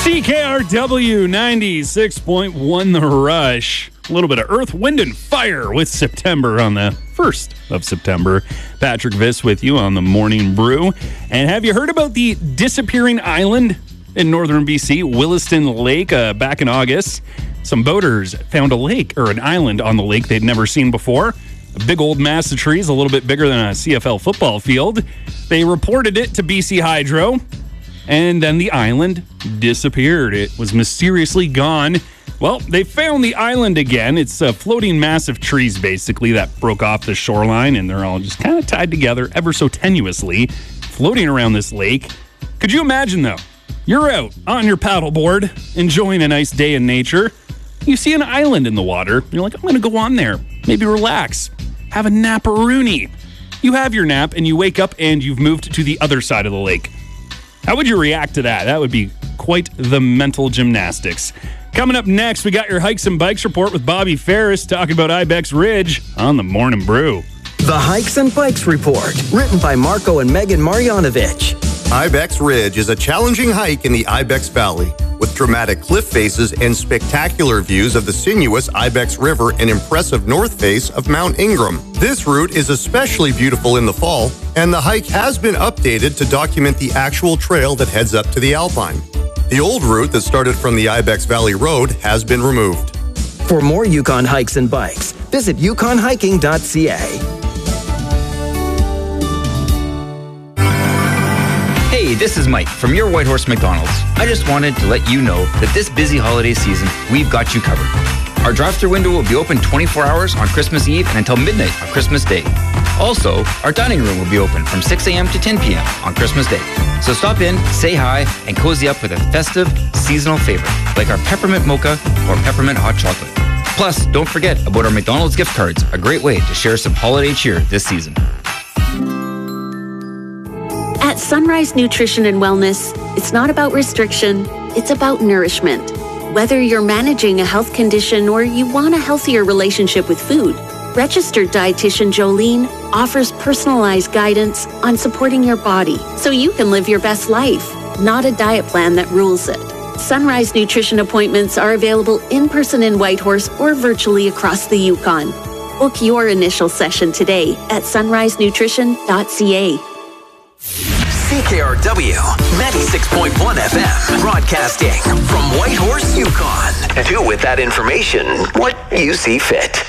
CKRW 96.1 The Rush. A little bit of Earth, Wind, and Fire with September on the 1st of September. Patrick Viss with you on the Morning Brew. And have you heard about the disappearing island in northern BC, Williston Lake? Back in August, some boaters found a lake, or an island on the lake they'd never seen before. A big old mass of trees, a little bit bigger than a CFL football field. They reported it to BC Hydro, and then the island disappeared. It was mysteriously gone. Well, they found the island again. It's a floating mass of trees, basically, that broke off the shoreline, and they're all just kind of tied together ever so tenuously, floating around this lake. Could you imagine, though? You're out on your paddleboard, enjoying a nice day in nature. You see an island in the water. You're like, I'm going to go on there, maybe relax, have a nap-a-rooney. You have your nap, and you wake up, and you've moved to the other side of the lake. How would you react to that? That would be quite the mental gymnastics. Coming up next, we got your Hikes and Bikes report with Bobby Ferris talking about Ibex Ridge on the Morning Brew. The Hikes and Bikes report, written by Marco and Megan Marjanovic. Ibex Ridge is a challenging hike in the Ibex Valley with dramatic cliff faces and spectacular views of the sinuous Ibex River and impressive north face of Mount Ingram. This route is especially beautiful in the fall, and the hike has been updated to document the actual trail that heads up to the Alpine. The old route that started from the Ibex Valley Road has been removed. For more Yukon Hikes and Bikes, visit yukonhiking.ca. Hey, this is Mike from your Whitehorse McDonald's. I just wanted to let you know that this busy holiday season, we've got you covered. Our drive-thru window will be open 24 hours on Christmas Eve and until midnight on Christmas Day. Also, our dining room will be open from 6 a.m. to 10 p.m. on Christmas Day. So stop in, say hi, and cozy up with a festive, seasonal favorite, like our peppermint mocha or peppermint hot chocolate. Plus, don't forget about our McDonald's gift cards, a great way to share some holiday cheer this season. At Sunrise Nutrition and Wellness, it's not about restriction, it's about nourishment. Whether you're managing a health condition or you want a healthier relationship with food, registered dietitian Jolene offers personalized guidance on supporting your body so you can live your best life, not a diet plan that rules it. Sunrise Nutrition appointments are available in person in Whitehorse or virtually across the Yukon. Book your initial session today at sunrisenutrition.ca. CKRW 96.1 FM, broadcasting from Whitehorse, Yukon. Do with that information what you see fit.